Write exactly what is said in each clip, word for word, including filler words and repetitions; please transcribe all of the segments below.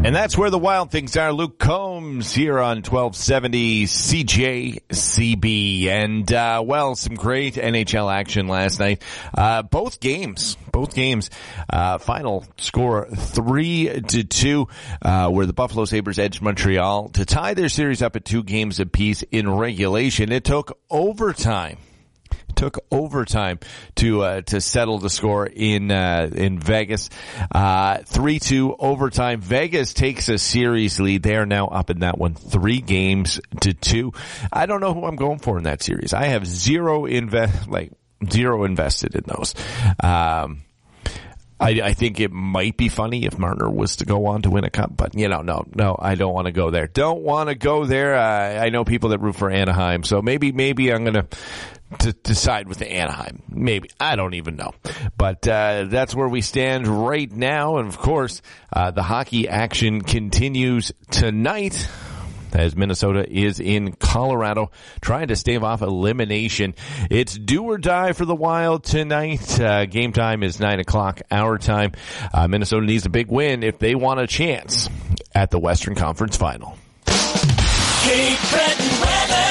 And that's where the wild things are. Luke Combs here on twelve seventy C J C B. And, uh, well, some great N H L action last night. Uh, both games, both games, uh, final score three to two, uh, where the Buffalo Sabres edged Montreal to tie their series up at two games apiece in regulation. It took overtime. Took overtime to uh, to settle the score in uh, in Vegas. Uh, three two overtime. Vegas takes a series lead. They are now up in that one, three games to two. I don't know who I'm going for in that series. I have zero invest, like zero invested in those. Um, I, I think it might be funny if Marner was to go on to win a cup, but you know, no, no, I don't want to go there. Don't want to go there. Uh, I know people that root for Anaheim, so maybe, maybe I'm gonna to decide with the Anaheim. Maybe. I don't even know. But uh that's where we stand right now. And of course, uh the hockey action continues tonight as Minnesota is in Colorado trying to stave off elimination. It's do or die for the Wild tonight. Uh, game time is nine o'clock our time. Uh, Minnesota needs a big win if they want a chance at the Western Conference Final. Cape Breton weather.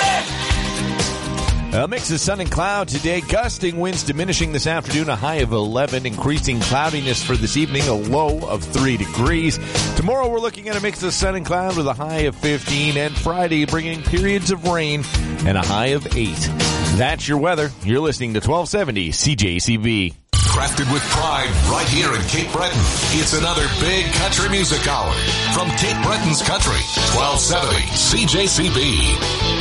A mix of sun and cloud today. Gusting winds diminishing this afternoon, a high of eleven. Increasing cloudiness for this evening, a low of three degrees. Tomorrow we're looking at a mix of sun and cloud with a high of fifteen. And Friday bringing periods of rain and a high of eight. That's your weather. You're listening to twelve seventy C J C B. Crafted with pride right here in Cape Breton. It's another big country music hour from Cape Breton's country. twelve seventy C J C B.